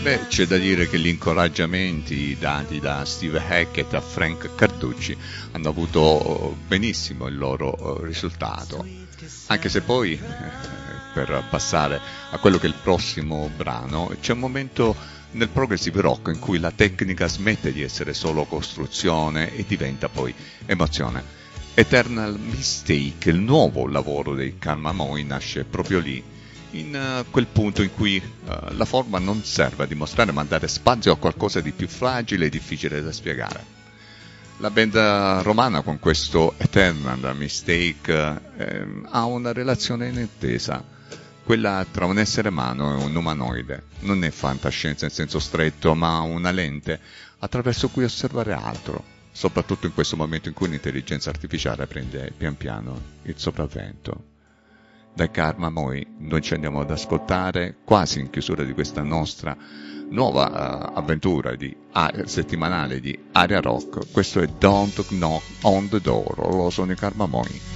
Beh, c'è da dire che gli incoraggiamenti dati da Steve Hackett a Frank Carducci hanno avuto benissimo il loro risultato, anche se poi, per passare a quello che è il prossimo brano, c'è un momento nel progressive rock in cui la tecnica smette di essere solo costruzione e diventa poi emozione. Eternal Mistake, il nuovo lavoro dei Karma Moi, nasce proprio lì, in quel punto in cui la forma non serve a dimostrare ma a dare spazio a qualcosa di più fragile e difficile da spiegare. La band romana con questo Eternal Mistake ha una relazione inattesa, quella tra un essere umano e un umanoide. Non è fantascienza in senso stretto, ma una lente attraverso cui osservare altro, soprattutto in questo momento in cui l'intelligenza artificiale prende pian piano il sopravvento. Dai Karma Moi noi ci andiamo ad ascoltare, quasi in chiusura di questa nostra nuova avventura settimanale di Aria Rock. Questo è Don't Knock on the Door, loro sono i Karma Moi.